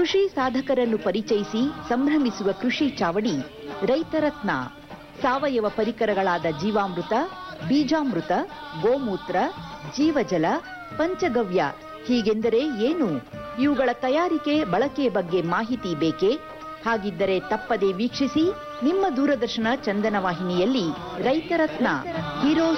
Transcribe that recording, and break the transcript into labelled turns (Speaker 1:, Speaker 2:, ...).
Speaker 1: ಕೃಷಿ ಸಾಧಕರನ್ನು ಪರಿಚಯಿಸಿ ಸಂಭ್ರಮಿಸುವ ಕೃಷಿ ಚಾವಡಿ ರೈತರತ್ನ. ಸಾವಯವ ಪರಿಕರಗಳಾದ ಜೀವಾಮೃತ, ಬೀಜಾಮೃತ, ಗೋಮೂತ್ರ, ಜೀವಜಲ, ಪಂಚಗವ್ಯ ಹೀಗೆಂದರೆ ಏನು? ಇವುಗಳ ತಯಾರಿಕೆ ಬಳಕೆ ಬಗ್ಗೆ ಮಾಹಿತಿ ಬೇಕೇ? ಹಾಗಿದ್ದರೆ ತಪ್ಪದೆ ವೀಕ್ಷಿಸಿ ನಿಮ್ಮ ದೂರದರ್ಶನ ಚಂದನ ವಾಹಿನಿಯಲ್ಲಿ ರೈತರತ್ನ. ಹೀರೋ